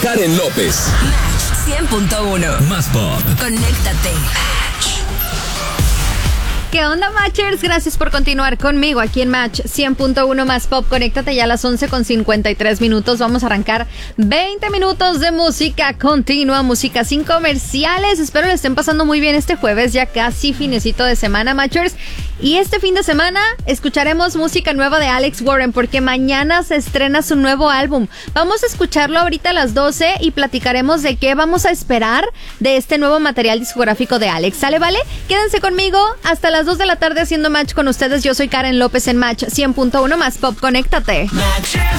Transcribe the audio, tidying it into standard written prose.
Karen López. Match 100.1. Más pop. Conéctate. ¿Qué onda, Matchers? Gracias por continuar conmigo aquí en Match 100.1 Más Pop. Conéctate ya a las 11:53. Vamos a arrancar 20 minutos de música continua, música sin comerciales. Espero le estén pasando muy bien este jueves, ya casi finecito de semana, Matchers. Y este fin de semana escucharemos música nueva de Alex Warren, porque mañana se estrena su nuevo álbum. Vamos a escucharlo ahorita a las 12 y platicaremos de qué vamos a esperar de este nuevo material discográfico de Alex. ¿Sale, vale? Quédense conmigo hasta las 2 de la tarde haciendo match con ustedes. Yo soy Karen López en Match 100.1 Más Pop. Conéctate. Match.